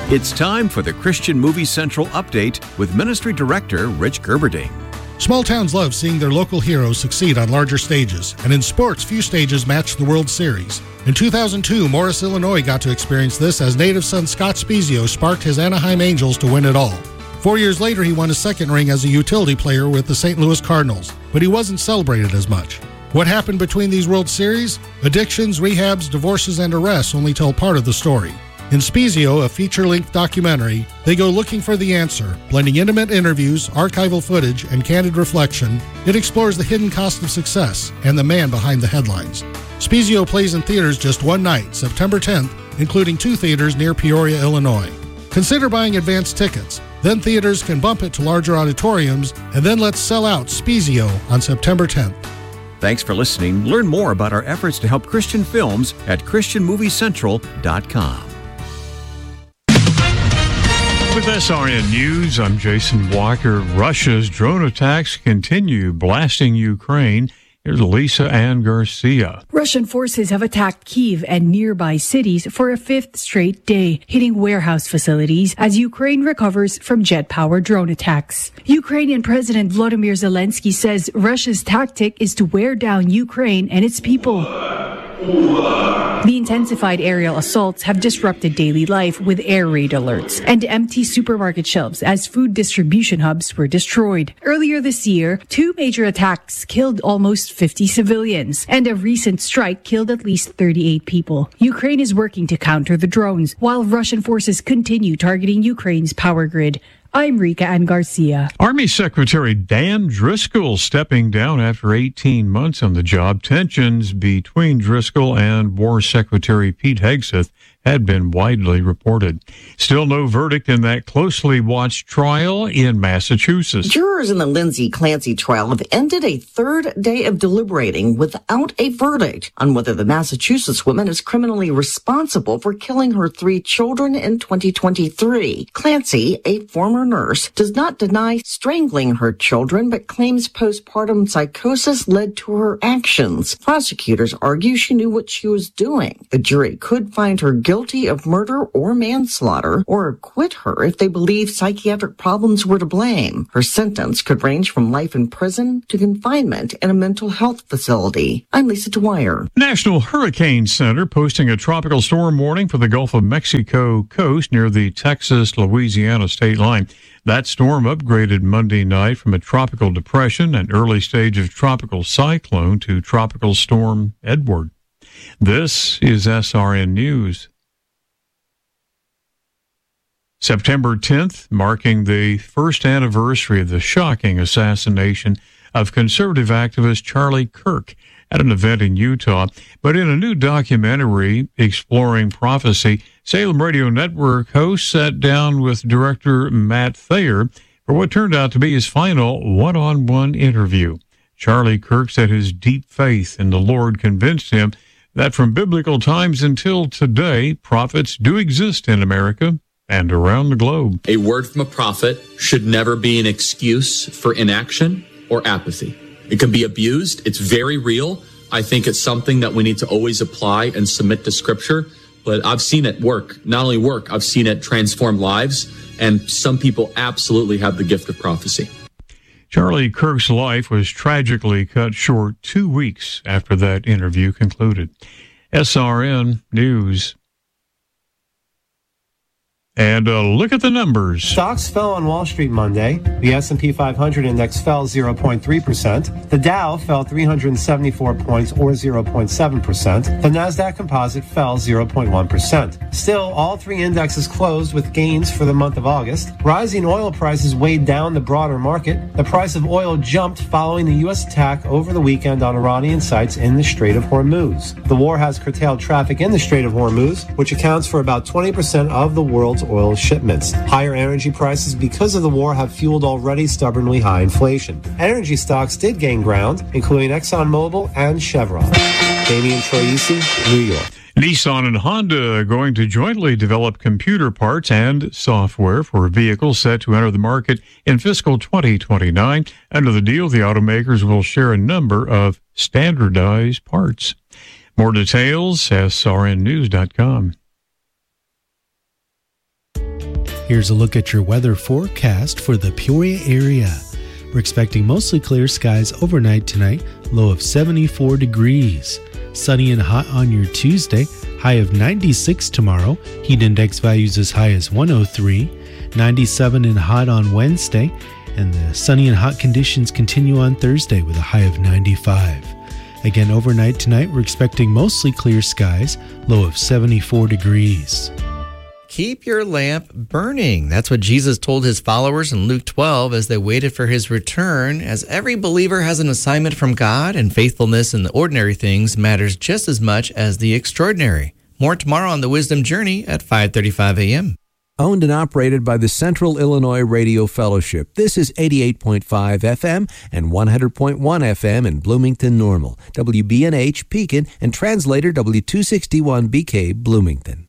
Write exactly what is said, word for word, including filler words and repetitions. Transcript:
It's time for the Christian Movie Central Update with Ministry Director Rich Gerberding. Small towns love seeing their local heroes succeed on larger stages, and in sports, few stages match the World Series. In two thousand two, Morris, Illinois got to experience this as native son Scott Spiezio sparked his Anaheim Angels to win it all. Four years later, he won his second ring as a utility player with the Saint Louis Cardinals, but he wasn't celebrated as much. What happened between these World Series? Addictions, rehabs, divorces, and arrests only tell part of the story. In Spiezio, a feature-length documentary, they go looking for the answer. Blending intimate interviews, archival footage, and candid reflection, it explores the hidden cost of success and the man behind the headlines. Spiezio plays in theaters just one night, September tenth, including two theaters near Peoria, Illinois. Consider buying advance tickets. Then theaters can bump it to larger auditoriums, and then let's sell out Spiezio on September tenth. Thanks for listening. Learn more about our efforts to help Christian films at Christian Movie Central dot com. With S R N News, I'm Jason Walker. Russia's drone attacks continue blasting Ukraine. Here's Lisa Ann Garcia. Russian forces have attacked Kyiv and nearby cities for a fifth straight day, hitting warehouse facilities as Ukraine recovers from jet-powered drone attacks. Ukrainian President Volodymyr Zelensky says Russia's tactic is to wear down Ukraine and its people. The intensified aerial assaults have disrupted daily life with air raid alerts and empty supermarket shelves as food distribution hubs were destroyed. Earlier this year, two major attacks killed almost fifty civilians, and a recent strike killed at least thirty-eight people. Ukraine is working to counter the drones, while Russian forces continue targeting Ukraine's power grid. I'm Rika Ann Garcia. Army Secretary Dan Driscoll stepping down after eighteen months on the job. Tensions between Driscoll and War Secretary Pete Hegseth had been widely reported. Still no verdict in that closely watched trial in Massachusetts. Jurors in the Lindsay Clancy trial have ended a third day of deliberating without a verdict on whether the Massachusetts woman is criminally responsible for killing her three children in twenty twenty-three. Clancy, a former nurse, does not deny strangling her children, but claims postpartum psychosis led to her actions. Prosecutors argue she knew what she was doing. The jury could find her guilty of murder or manslaughter, or acquit her if they believe psychiatric problems were to blame. Her sentence could range from life in prison to confinement in a mental health facility. I'm Lisa Dwyer. National Hurricane Center posting a tropical storm warning for the Gulf of Mexico coast near the Texas-Louisiana state line. That storm upgraded Monday night from a tropical depression, an early stage of tropical cyclone, to Tropical Storm Edward. This is S R N News. September tenth, marking the first anniversary of the shocking assassination of conservative activist Charlie Kirk at an event in Utah. But in a new documentary exploring prophecy, Salem Radio Network host sat down with director Matt Thayer for what turned out to be his final one-on-one interview. Charlie Kirk said his deep faith in the Lord convinced him that from biblical times until today, prophets do exist in America and around the globe. A word from a prophet should never be an excuse for inaction or apathy. It can be abused. It's very real. I think it's something that we need to always apply and submit to Scripture. But I've seen it work. Not only work, I've seen it transform lives. And some people absolutely have the gift of prophecy. Charlie Kirk's life was tragically cut short two weeks after that interview concluded. S R N News. And uh, look at the numbers. Stocks fell on Wall Street Monday. The S and P five hundred index fell zero point three percent. The Dow fell three hundred seventy-four points, or zero point seven percent. The Nasdaq Composite fell zero point one percent. Still, all three indexes closed with gains for the month of August. Rising oil prices weighed down the broader market. The price of oil jumped following the U S attack over the weekend on Iranian sites in the Strait of Hormuz. The war has curtailed traffic in the Strait of Hormuz, which accounts for about twenty percent of the world's oil shipments. Higher energy prices because of the war have fueled already stubbornly high inflation. Energy stocks did gain ground, including ExxonMobil and Chevron. Damian Troisi, New York. Nissan and Honda are going to jointly develop computer parts and software for vehicles set to enter the market in fiscal twenty twenty-nine. Under the deal, the automakers will share a number of standardized parts. More details, S R N news dot com. Here's a look at your weather forecast for the Peoria area. We're expecting mostly clear skies overnight tonight, low of seventy-four degrees. Sunny and hot on your Tuesday, high of ninety-six tomorrow. Heat index values as high as one oh three. ninety-seven and hot on Wednesday. And the sunny and hot conditions continue on Thursday with a high of ninety-five. Again, overnight tonight, we're expecting mostly clear skies, low of seventy-four degrees. Keep your lamp burning. That's what Jesus told his followers in Luke twelve as they waited for his return, as every believer has an assignment from God, and faithfulness in the ordinary things matters just as much as the extraordinary. More tomorrow on the Wisdom Journey at five thirty-five a.m. Owned and operated by the Central Illinois Radio Fellowship. This is eighty-eight point five F M and one hundred point one F M in Bloomington Normal, W B N H Pekin, and translator W two sixty-one B K Bloomington.